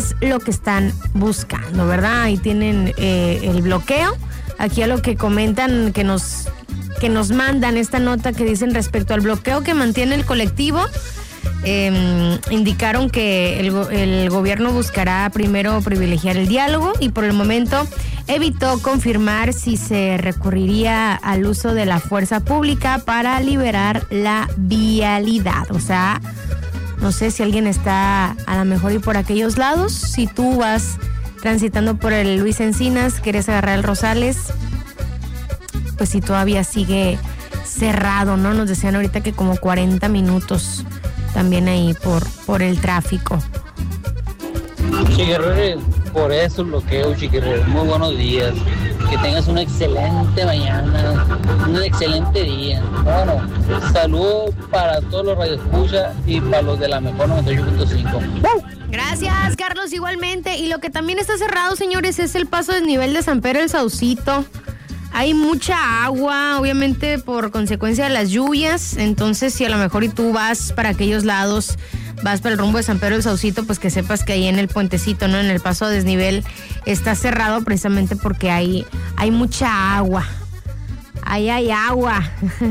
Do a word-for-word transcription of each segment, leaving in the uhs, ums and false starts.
es lo que están buscando, ¿verdad? Ahí tienen eh, el bloqueo. Aquí a lo que comentan, que nos, que nos mandan esta nota que dicen respecto al bloqueo que mantiene el colectivo. Eh, indicaron que el, el gobierno buscará primero privilegiar el diálogo y por el momento evitó confirmar si se recurriría al uso de la fuerza pública para liberar la vialidad. O sea, no sé si alguien está a lo mejor y por aquellos lados. Si tú vas transitando por el Luis Encinas, quieres agarrar el Rosales, pues si todavía sigue cerrado, ¿no? Nos decían ahorita que como cuarenta minutos también ahí por, por el tráfico. Chiquirreres, por eso bloqueo, Chiquirreres. Muy buenos días. Que tengas una excelente mañana, un excelente día. Bueno, saludos para todos los radioescuchas y para los de la mejor noventa y ocho punto cinco. Gracias, Carlos, igualmente. Y lo que también está cerrado, señores, es el paso del nivel de San Pedro el Saucito. Hay mucha agua, obviamente por consecuencia de las lluvias, entonces si a lo mejor y tú vas para aquellos lados, vas para el rumbo de San Pedro del Saucito, pues que sepas que ahí en el puentecito, ¿no? En el paso a desnivel está cerrado precisamente porque hay, hay mucha agua. Ahí hay agua.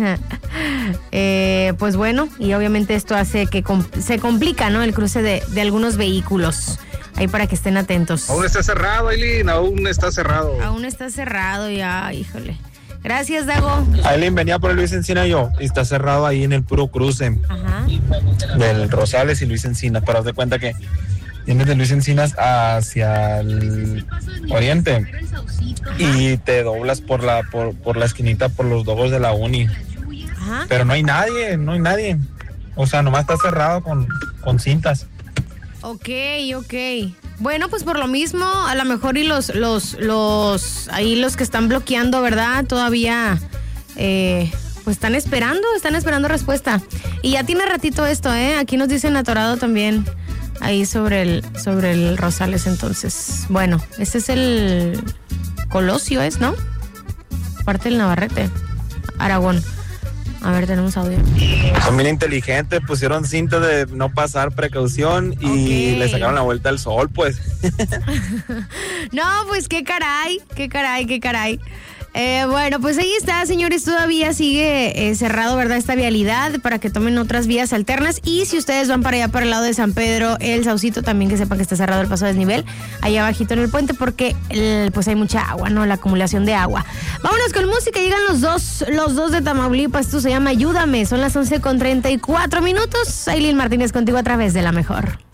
eh, pues bueno, y obviamente esto hace que com- se complica, ¿no? El cruce de, de algunos vehículos. Ahí para que estén atentos. Aún está cerrado, Aileen, aún está cerrado. Aún está cerrado ya, híjole. Gracias, Dago. Aileen, venía por el Luis Encina yo, y está cerrado ahí en el puro cruce. Ajá. Del Rosales y Luis Encinas, pero haz de cuenta que vienes de Luis Encinas hacia el oriente y te doblas por la por, por la esquinita por los dogos de la uni. Ajá. Pero no hay nadie, no hay nadie. O sea, nomás está cerrado con, con cintas. Ok, ok. Bueno, pues por lo mismo, a lo mejor y los, los, los, ahí los que están bloqueando, ¿verdad? Todavía, eh, pues están esperando, están esperando respuesta. Y ya tiene ratito esto, ¿eh? Aquí nos dicen atorado también, ahí sobre el, sobre el Rosales, entonces. Bueno, ese es el Colosio, ¿es, no? Parte del Navarrete, Aragón. A ver, tenemos audio. Son bien inteligentes, pusieron cinta de no pasar precaución y okay. Le sacaron la vuelta al sol, pues. No, pues qué caray, qué caray, qué caray. Eh, bueno, pues ahí está, señores, todavía sigue eh, cerrado, ¿verdad? Esta vialidad para que tomen otras vías alternas. Y si ustedes van para allá, para el lado de San Pedro, el Saucito, también que sepan que está cerrado el paso a desnivel, allá abajito en el puente, porque el, pues hay mucha agua, ¿no? La acumulación de agua. Vámonos con música, llegan los dos, los dos de Tamaulipas, esto se llama Ayúdame, son las once con treinta y cuatro minutos. Aileen Martínez contigo a través de La Mejor.